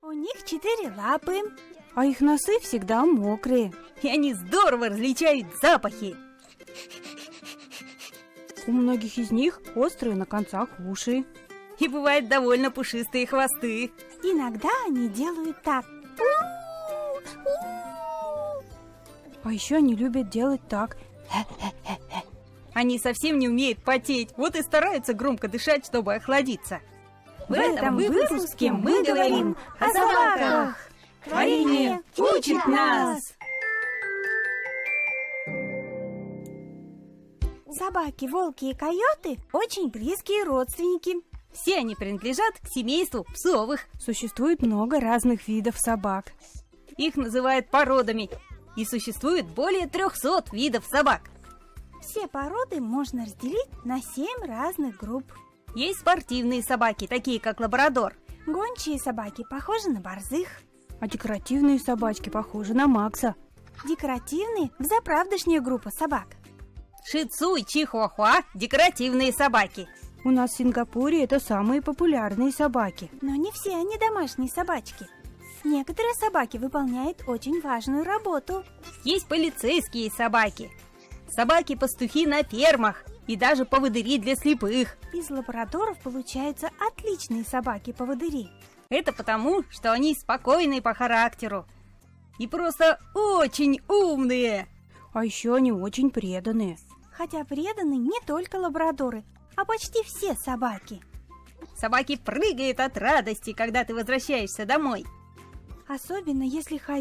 У них 4 лапы, а их носы всегда мокрые. И они здорово различают запахи. У многих из них острые на концах уши. И бывают довольно пушистые хвосты. Иногда они делают так. А еще они любят делать так. Они совсем не умеют потеть, вот и стараются громко дышать, чтобы охладиться. В этом выпуске мы говорим о собаках. Творение учит нас. Собаки, волки и койоты очень близкие родственники. Все они принадлежат к семейству псовых. Существует много разных видов собак. Их называют породами. И существует более 300 видов собак. Все породы можно разделить на 7 разных групп. Есть спортивные собаки, такие как лабрадор. Гончие собаки похожи на борзых. А декоративные собачки похожи на Макса. Декоративные – взаправдошняя группа собак. Ши-тсу и чихуахуа – декоративные собаки. У нас в Сингапуре это самые популярные собаки. Но не все они домашние собачки. Некоторые собаки выполняют очень важную работу. Есть полицейские собаки, собаки-пастухи на фермах и даже поводыри для слепых. Из лабрадоров получаются отличные собаки-поводыри. Это потому, что они спокойные по характеру и просто очень умные. А еще они очень преданные. Хотя преданы не только лабрадоры, а почти все собаки. Собаки прыгают от радости, когда ты возвращаешься домой. Особенно если хозяин